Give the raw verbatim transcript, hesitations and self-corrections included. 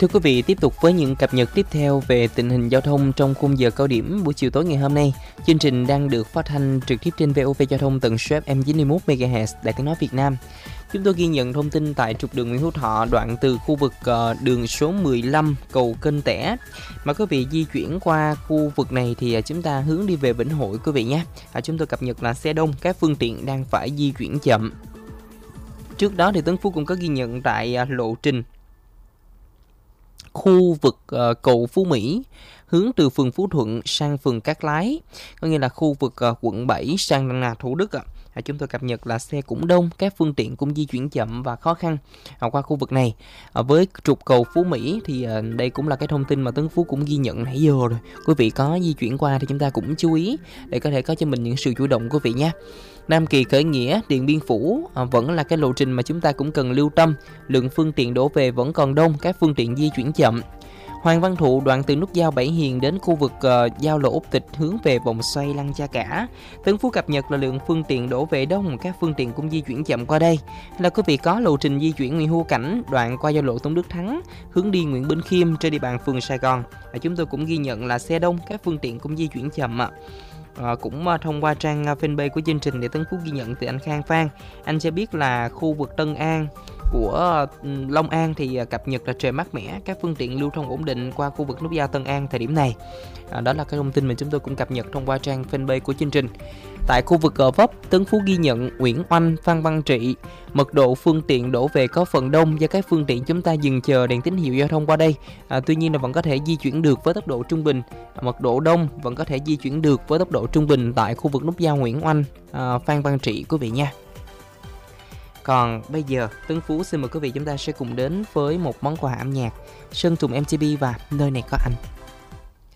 Thưa quý vị, tiếp tục với những cập nhật tiếp theo về tình hình giao thông trong khung giờ cao điểm buổi chiều tối ngày hôm nay. Chương trình đang được phát thanh trực tiếp trên vê o vê Giao thông tần số ép em chín mươi mốt mê ga héc Đài Tiếng nói Việt Nam. Chúng tôi ghi nhận thông tin tại trục đường Nguyễn Hữu Thọ, đoạn từ khu vực uh, đường số mười lăm cầu Kênh Tẻ. Mà quý vị di chuyển qua khu vực này thì uh, chúng ta hướng đi về Vĩnh Hội quý vị nhé. À, chúng tôi cập nhật là xe đông, các phương tiện đang phải di chuyển chậm. Trước đó thì Tấn Phú cũng có ghi nhận tại uh, lộ trình khu vực uh, cầu Phú Mỹ hướng từ phường Phú Thuận sang phường Cát Lái, có nghĩa là khu vực uh, quận bảy sang Thủ Đức ạ. À, chúng tôi cập nhật là xe cũng đông, các phương tiện cũng di chuyển chậm và khó khăn à, qua khu vực này. À, với trục cầu Phú Mỹ thì à, đây cũng là cái thông tin mà Tấn Phú cũng ghi nhận nãy giờ rồi. Quý vị có di chuyển qua thì chúng ta cũng chú ý để có thể có cho mình những sự chủ động quý vị nhé. Nam Kỳ Khởi Nghĩa, Điện Biên Phủ à, vẫn là cái lộ trình mà chúng ta cũng cần lưu tâm. Lượng phương tiện đổ về vẫn còn đông, các phương tiện di chuyển chậm. Hoàng Văn Thụ, đoạn từ nút giao Bảy Hiền đến khu vực uh, giao lộ Úc Tịch hướng về vòng xoay Lăng Cha Cả. Tấn Phú cập nhật là lượng phương tiện đổ về đông, các phương tiện cũng di chuyển chậm qua đây. Là quý vị có lộ trình di chuyển Nguyễn Hữu Cảnh, đoạn qua giao lộ Tôn Đức Thắng hướng đi Nguyễn Bỉnh Khiêm trên địa bàn phường Sài Gòn. À, chúng tôi cũng ghi nhận là xe đông, các phương tiện cũng di chuyển chậm ạ. À, cũng uh, thông qua trang uh, fanpage của chương trình để Tấn Phú ghi nhận từ anh Khang Phan. Anh cho biết là khu vực Tân An của Long An thì cập nhật là trời mát mẻ, các phương tiện lưu thông ổn định qua khu vực nút giao Tân An thời điểm này. À, đó là cái thông tin mà chúng tôi cũng cập nhật thông qua trang fanpage của chương trình. Tại khu vực Gò Vấp, Tấn Phú ghi nhận Nguyễn Oanh, Phan Văn Trị, mật độ phương tiện đổ về có phần đông do các phương tiện chúng ta dừng chờ đèn tín hiệu giao thông qua đây. À, tuy nhiên là vẫn có thể di chuyển được với tốc độ trung bình. À, mật độ đông vẫn có thể di chuyển được với tốc độ trung bình tại khu vực nút giao Nguyễn Oanh, à, Phan Văn Trị quý vị nha. Còn bây giờ, Tấn Phú xin mời quý vị chúng ta sẽ cùng đến với một món quà âm nhạc Sơn Tùng em tê pê và Nơi Này Có Anh.